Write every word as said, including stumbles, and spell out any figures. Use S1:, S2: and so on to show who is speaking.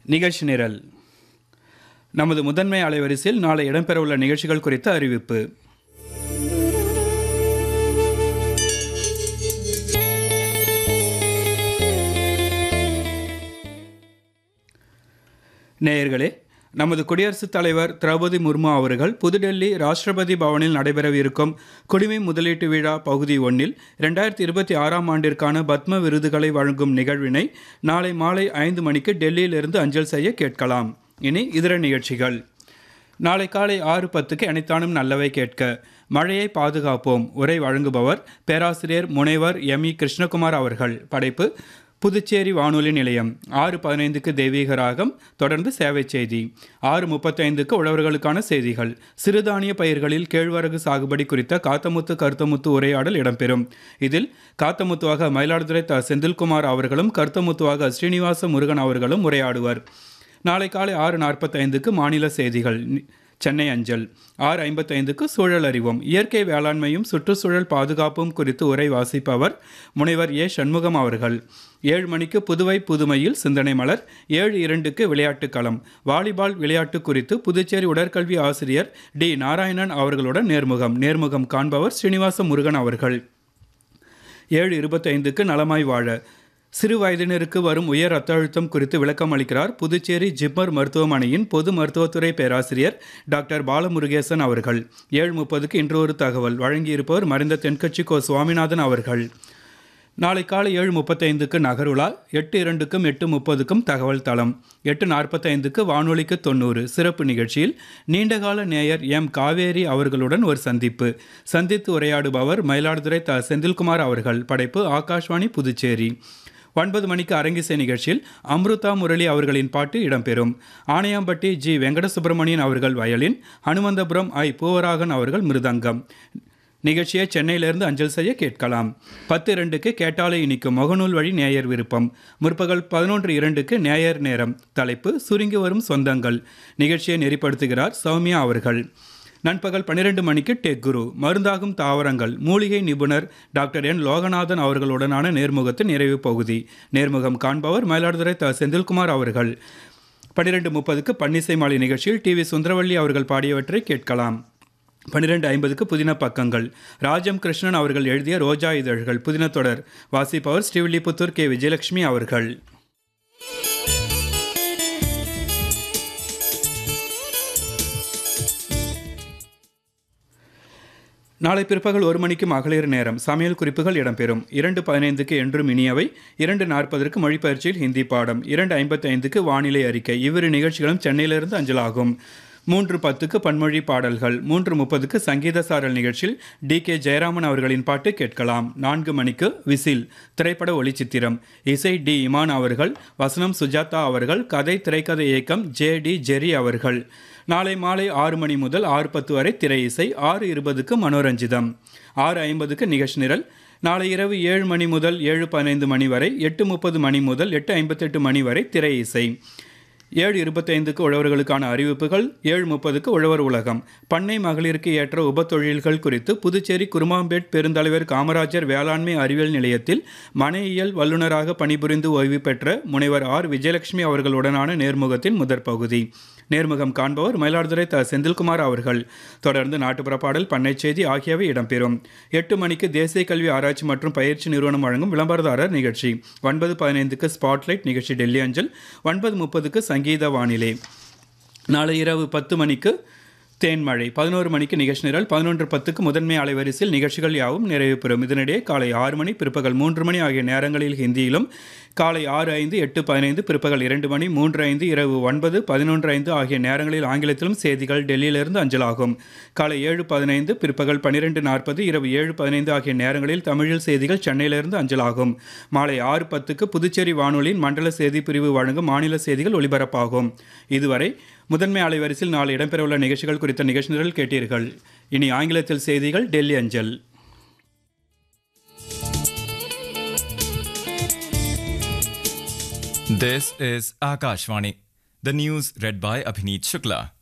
S1: நிகழ்ச்சி நிரல். நமது முதன்மை அலைவரிசையில் நாளை இடம்பெறவுள்ள நிகழ்ச்சிகள் குறித்த அறிவிப்பு. நேயர்களே, நமது குடியரசுத் தலைவர் திரௌபதி முர்மு அவர்கள் புதுடெல்லி ராஷ்டிரபதி பவனில் நடைபெறவிருக்கும் குடிமை முதலீட்டு விழா பகுதி ஒன்றில் இரண்டாயிரத்தி இருபத்தி ஆறாம் ஆண்டிற்கான பத்ம விருதுகளை வழங்கும் நிகழ்வினை நாளை மாலை ஐந்து மணிக்கு டெல்லியிலிருந்து அஞ்சல் செய்ய கேட்கலாம். இனி இதர நிகழ்ச்சிகள். நாளை காலை ஆறு பத்துக்கு அனைத்தானும் நல்லவை கேட்க மழையை பாதுகாப்போம் உரை வழங்குபவர் பேராசிரியர் முனைவர் எம் இ கிருஷ்ணகுமார் அவர்கள். படைப்பு புதுச்சேரி வானொலி நிலையம். ஆறு பதினைந்துக்கு தெய்வீக ராகம், தொடர்ந்து சேவை செய்தி. ஆறு முப்பத்தைந்துக்கு உழவர்களுக்கான செய்திகள். சிறுதானிய பயிர்களில் கேழ்வரகு சாகுபடி குறித்த காத்தமுத்து கருத்தமுத்து உரையாடல் இடம்பெறும். இதில் காத்தமுத்துவாக மயிலாடுதுறை த செந்தில்குமார் அவர்களும் கருத்தமுத்துவாக ஸ்ரீனிவாச முருகன் அவர்களும் உரையாடுவர். நாளை காலை ஆறு நாற்பத்தைந்துக்கு மாநில செய்திகள் சென்னை அஞ்சல். ஆறு ஐம்பத்தைந்துக்கு சூழல் அறிவோம். இயற்கை வேளாண்மையும் சுற்றுச்சூழல் பாதுகாப்பும் குறித்து உரை வாசிப்பவர் முனைவர் ஏ சண்முகம் அவர்கள். ஏழு மணிக்கு புதுவை புதுமையில் சிந்தனை மலர். ஏழு இரண்டுக்கு விளையாட்டுக் களம். வாலிபால் விளையாட்டு குறித்து புதுச்சேரி உடற்கல்வி ஆசிரியர் டி நாராயணன் அவர்களுடன் நேர்முகம். நேர்முகம் காண்பவர் ஸ்ரீனிவாச முருகன் அவர்கள். ஏழு இருபத்தைந்துக்கு நலமாய் வாழ சிறு வயதினருக்கு வரும் உயர் ரத்த அழுத்தம் குறித்து விளக்கம் அளிக்கிறார் புதுச்சேரி ஜிப்மர் மருத்துவமனையின் பொது மருத்துவத்துறை பேராசிரியர் டாக்டர் பாலமுருகேசன் அவர்கள். ஏழு முப்பதுக்கு இன்று ஒரு தகவல் வழங்கியிருப்பவர் மறைந்த தென்கட்சி கோ சுவாமிநாதன் அவர்கள். நாளை காலை ஏழு முப்பத்தைந்துக்கு நகருலா. எட்டு இரண்டுக்கும் எட்டு முப்பதுக்கும் தகவல் தளம். எட்டு நாற்பத்தைந்துக்கு வானொலிக்கு தொண்ணூறு சிறப்பு நிகழ்ச்சியில் நீண்டகால நேயர் எம் காவேரி அவர்களுடன் ஒரு சந்திப்பு. சந்தித்து உரையாடுபவர் மயிலாடுதுறை த செந்தில்குமார் அவர்கள். படைப்பு ஆகாஷ்வாணி புதுச்சேரி. ஒன்பது மணிக்கு அரங்கிசை நிகழ்ச்சியில் அம்ருதா முரளி அவர்களின் பாட்டு இடம்பெறும். ஆணையாம்பட்டி ஜி வெங்கட சுப்பிரமணியன் அவர்கள் வயலின், ஹனுமந்தபுரம் ஐ பூவராகன் அவர்கள் மிருதங்கம். நிகழ்ச்சியை சென்னையிலிருந்து அஞ்சல் செய்ய கேட்கலாம். பத்து இரண்டுக்கு கேட்டாலே இனிக்கும் முகநூல் வழி நேயர் விருப்பம். முற்பகல் பதினொன்று இரண்டுக்கு நேயர் நேரம். தலைப்பு சுருங்கி வரும் சொந்தங்கள். நிகழ்ச்சியை நெறிப்படுத்துகிறார் சௌமியா அவர்கள். நண்பகல் பன்னிரெண்டு மணிக்கு டெக் குரு மருந்தாகும் தாவரங்கள் மூலிகை நிபுணர் டாக்டர் என் லோகநாதன் அவர்களுடனான நேர்முகத்தின் நிறைவு பகுதி. நேர்முகம் காண்பவர் மயிலாடுதுறை த செந்தில்குமார் அவர்கள். பன்னிரெண்டு முப்பதுக்கு பன்னிசை மாலை நிகழ்ச்சியில் டி வி சுந்தரவள்ளி அவர்கள் பாடியவற்றை கேட்கலாம். பன்னிரெண்டு ஐம்பதுக்கு புதின பக்கங்கள். ராஜம் கிருஷ்ணன் அவர்கள் எழுதிய ரோஜா இதழ்கள் புதின தொடர். வாசிப்பவர் ஸ்ரீவில்லிபுத்தூர் கே விஜயலட்சுமி அவர்கள். நாளை பிற்பகல் ஒரு மணிக்கு மகளிர் நேரம். சமையல் குறிப்புகள் இடம்பெறும். இரண்டு பதினைந்துக்கு என்றும் இனியவை. இரண்டு நாற்பதற்கு மொழிப்பயிற்சியில் ஹிந்தி பாடம். இரண்டு ஐம்பத்தி ஐந்துக்கு வானிலை அறிக்கை. இவ்விரு நிகழ்ச்சிகளும் சென்னையிலிருந்து அஞ்சலாகும். மூன்று பத்துக்கு பன்மொழி பாடல்கள். மூன்று முப்பதுக்கு சங்கீத சாரல் நிகழ்ச்சியில் டி கே ஜெயராமன் அவர்களின் பாட்டு கேட்கலாம். நான்கு மணிக்கு விசில் திரைப்பட ஒளிச்சித்திரம். இசை டி இமான் அவர்கள். வசனம் சுஜாதா அவர்கள். கதை திரைக்கதை இயக்கம் ஜே டி ஜெரி அவர்கள். நாளை மாலை ஆறு மணி முதல் ஆறு பத்து வரை திரை இசை. ஆறு இருபதுக்கு மனோரஞ்சிதம். ஆறு ஐம்பதுக்கு நிகழ்ச்சி நிரல். நாளை இரவு ஏழு மணி முதல் ஏழு பதினைந்து மணி வரை, எட்டு முப்பது மணி முதல் எட்டு ஐம்பத்தெட்டு மணி வரை திரை இசை. ஏழு இருபத்தைந்துக்கு உழவர்களுக்கான அறிவிப்புகள். ஏழு முப்பதுக்கு உழவர் உலகம். பண்ணை மகளிருக்கு ஏற்ற உபத்தொழில்கள் குறித்து புதுச்சேரி குருமாம்பேட் பெருந்தலைவர் காமராஜர் வேளாண்மை அறிவியல் நிலையத்தில் மனையியல் வல்லுநராக பணிபுரிந்து ஓய்வு பெற்ற முனைவர் ஆர் விஜயலட்சுமி அவர்களுடனான நேர்முகத்தின் முதற் பகுதி. நேர்முகம் காண்பவர் மயிலாடுதுறை த செந்தில்குமார் அவர்கள். தொடர்ந்து நாட்டுப்புற பாடல், பண்ணை செய்தி ஆகியவை இடம்பெறும். எட்டு மணிக்கு தேசிய கல்வி ஆராய்ச்சி மற்றும் பயிற்சி நிறுவனம் வழங்கும் விளம்பரதாரர் நிகழ்ச்சி. ஒன்பது பதினைந்துக்கு ஸ்பாட்லைட் நிகழ்ச்சி டெல்லி அஞ்சல். ஒன்பது முப்பதுக்கு சங்கீத வானிலை. நாளை இரவு பத்து மணிக்கு தேன்மழை. பதினோரு மணிக்கு நிகழ்ச்சி நிரல். பதினொன்று பத்துக்கு முதன்மை அலைவரிசையில் நிகழ்ச்சிகள் யாவும் நிறைவு பெறும். இதனிடையே காலை ஆறு மணி, பிற்பகல் மூன்று மணி ஆகிய நேரங்களில் ஹிந்தியிலும், காலை ஆறு ஐந்து, எட்டு பதினைந்து, பிற்பகல் இரண்டு மணி, மூன்று ஐந்து, இரவு ஒன்பது, பதினொன்று ஐந்து ஆகிய நேரங்களில் ஆங்கிலத்திலும் செய்திகள் டெல்லியிலிருந்து அஞ்சலாகும். காலை ஏழு பதினைந்து, பிற்பகல் பன்னிரெண்டு நாற்பது, இரவு ஏழு பதினைந்து ஆகிய நேரங்களில் தமிழில் செய்திகள் சென்னையிலிருந்து அஞ்சலாகும். மாலை ஆறு பத்துக்கு புதுச்சேரி வானொலியின் மண்டல செய்தி பிரிவு வழங்கும் மாநில செய்திகள் ஒலிபரப்பாகும். இதுவரை முதன்மை அலைவரிசையில் நாளை இடம்பெறவுள்ள நிகழ்ச்சிகள் குறித்த நிகழ்ச்சி நிரல் கேட்டீர்கள். இனி ஆங்கிலத்தில் செய்திகள் டெல்லி அஞ்சல்.
S2: This is Akashvani. The news read by Abhineet Shukla.